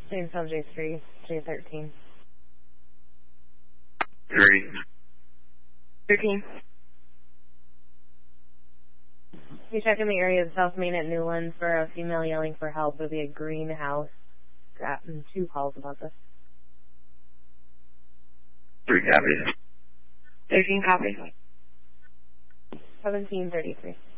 Same subject 3, J13. 3. 13. You check in the area of South Main at Newlands for a female yelling for help. It'll be a greenhouse. Gotten 2 calls about this. 3 copies. 13 copies. 1733.